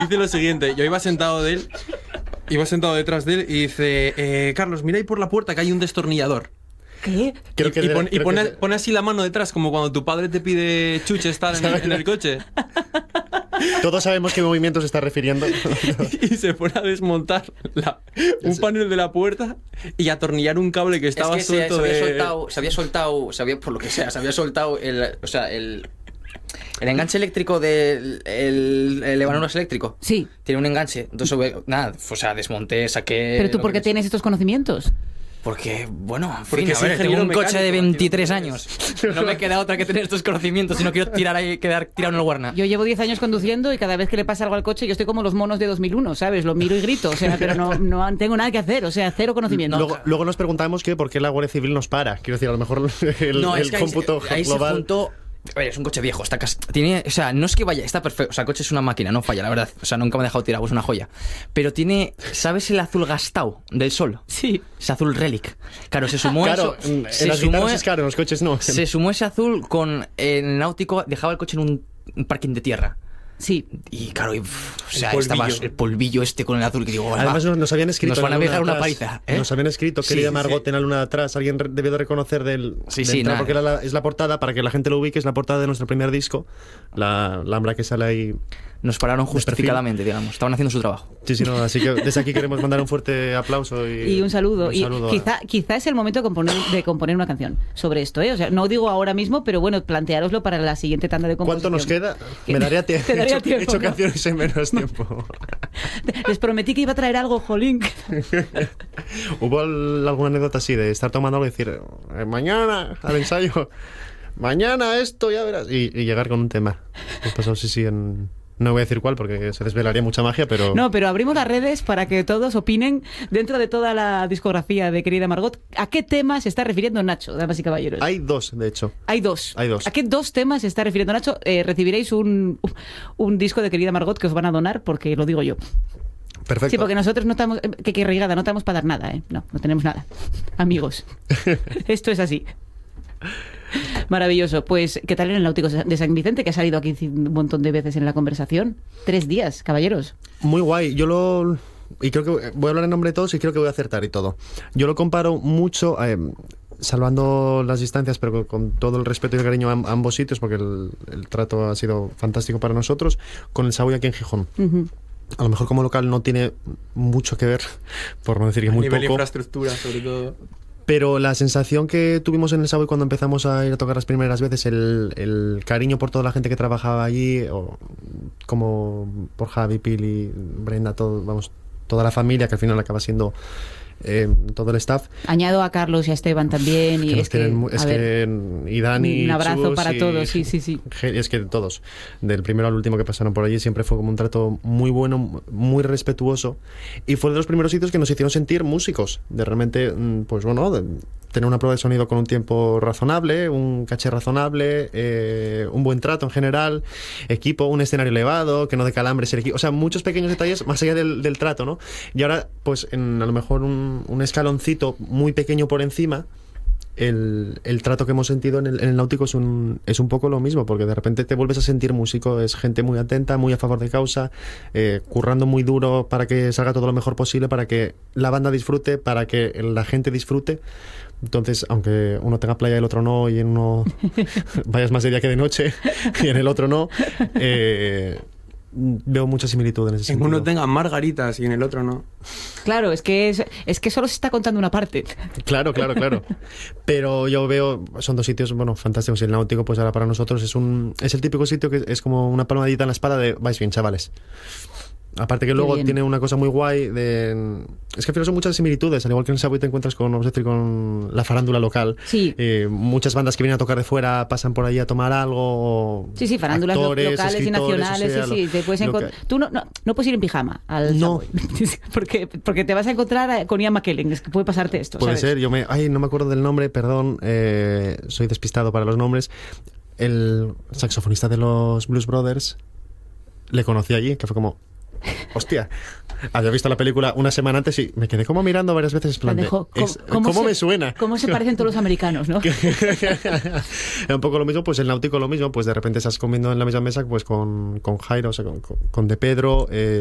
dice lo siguiente. Yo iba sentado detrás de él y dice, Carlos, mira ahí por la puerta que hay un destornillador. ¿Qué? Pone así la mano detrás, como cuando tu padre te pide chuche estar en el coche. Todos sabemos qué movimiento se está refiriendo. Y se pone a desmontar un panel de la puerta y a atornillar un cable que estaba suelto se había soltado el enganche eléctrico del el elevador eléctrico. Sí. Tiene un enganche. Entonces, nada, desmonté, saqué... ¿Pero tú por qué tienes estos conocimientos? Porque, bueno, en Porque fin, a ver, tengo un coche de 23 años. Pues. No me queda otra que tener estos conocimientos y no quiero quedar tirado en el Guarna. Yo llevo 10 años conduciendo y cada vez que le pasa algo al coche yo estoy como los monos de 2001, ¿sabes? Lo miro y grito, o sea, pero no tengo nada que hacer, o sea, cero conocimiento. Luego nos preguntamos por qué la Guardia Civil nos para. Quiero decir, a lo mejor el cómputo ahí global... se juntó... A ver, es un coche viejo, tiene, o sea, no es que vaya, está perfecto, o sea, el coche es una máquina, no falla, la verdad, o sea, nunca me ha dejado tirado, es una joya, pero tiene, ¿sabes el azul gastado del Sol? Sí. Ese azul relic. Claro, se sumó Claro, eso, en las guitarras es caro, en los coches no. Se sumó ese azul con el náutico, dejaba el coche en un parking de tierra. Sí. Y claro, o sea, estaba el polvillo con el azul que digo, además nos habían escrito, nos van a dejar una atrás, paliza, ¿eh? Nos habían escrito, querida Margot, en la luna de atrás, alguien debió de reconocer del nada. porque es la portada, para que la gente lo ubique, es la portada de nuestro primer disco, la Alhambra que sale ahí. Nos pararon justificadamente, digamos, estaban haciendo su trabajo. Sí, no, así que desde aquí queremos mandar un fuerte aplauso y un saludo. Y quizá es el momento de componer una canción sobre esto, ¿eh? O sea, no digo ahora mismo, pero bueno, planteároslo para la siguiente tanda de composición. ¿Cuánto nos queda? Me daría tiempo. He hecho canciones en menos tiempo. Les prometí que iba a traer algo, jolín. ¿Hubo alguna anécdota así de estar tomando algo y decir, mañana al ensayo, mañana esto, ya verás, y llegar con un tema? Pues pasó, no voy a decir cuál porque se desvelaría mucha magia, pero... No, pero abrimos las redes para que todos opinen dentro de toda la discografía de Querida Margot. ¿A qué tema se está refiriendo Nacho, damas y caballeros? Hay dos, de hecho. Hay dos. ¿A qué dos temas se está refiriendo Nacho? Recibiréis un disco de Querida Margot que os van a donar porque lo digo yo. Perfecto. Sí, porque nosotros no estamos... Que regada, no estamos para dar nada, ¿eh? No tenemos nada. Amigos. Esto es así. Maravilloso. Pues, ¿qué tal en el Náutico de San Vicente, que ha salido aquí un montón de veces en la conversación? 3 días, caballeros. Muy guay. Y creo que voy a hablar en nombre de todos y creo que voy a acertar y todo. Yo lo comparo mucho, salvando las distancias, pero con todo el respeto y el cariño a ambos sitios, porque el trato ha sido fantástico para nosotros, con el Savoy aquí en Gijón. Uh-huh. A lo mejor como local no tiene mucho que ver, por no decir que muy poco. A nivel infraestructura, sobre todo. Pero la sensación que tuvimos en el Savoy cuando empezamos a ir a tocar las primeras veces, el cariño por toda la gente que trabajaba allí, como por Javi, Pili, Brenda, toda la familia, que al final acaba siendo todo el staff. Añado a Carlos y a Esteban también. Y y Dani. Un abrazo Chus, para todos, sí. Es que todos, del primero al último que pasaron por allí, siempre fue como un trato muy bueno, muy respetuoso. Y fue de los primeros sitios que nos hicieron sentir músicos. De realmente, pues bueno, tener una prueba de sonido con un tiempo razonable, un caché razonable, un buen trato en general, equipo, un escenario elevado, que no de calambres el equipo. O sea, muchos pequeños detalles más allá del trato, ¿no? Y ahora, pues a lo mejor un escaloncito muy pequeño por encima, el trato que hemos sentido en el Náutico es un poco lo mismo, porque de repente te vuelves a sentir músico. Es gente muy atenta, muy a favor de causa, currando muy duro para que salga todo lo mejor posible, para que la banda disfrute, para que la gente disfrute. Entonces, aunque uno tenga playa y el otro no, y en uno vayas más de día que de noche y en el otro no, veo mucha similitud en ese sentido. En uno tenga margaritas y en el otro no. Claro, es que solo se está contando una parte. Claro. Pero yo veo, son dos sitios, bueno, fantásticos. Y el Náutico, pues ahora para nosotros es el típico sitio que es como una palmadita en la espalda de vais bien, chavales. Aparte que luego tiene una cosa muy guay es que al final son muchas similitudes, al igual que en el Savoy te encuentras con la farándula local. Sí. Muchas bandas que vienen a tocar de fuera pasan por ahí a tomar algo. Sí, farándulas actores, locales y nacionales. Sí, te puedes encontrar. Tú no puedes ir en pijama al Savoy. Porque te vas a encontrar con Ian McKellen, es que puede pasarte esto. Puede ¿sabes? ser, no me acuerdo del nombre, perdón, soy despistado para los nombres. El saxofonista de los Blues Brothers le conocí allí, que fue como... Hostia, había visto la película una semana antes y me quedé como mirando varias veces. ¿Cómo me suena? ¿Cómo se parecen todos los americanos, no? Era un poco lo mismo, pues el Náutico lo mismo, pues de repente estás comiendo en la misma mesa pues con Jairo, o sea, con De Pedro,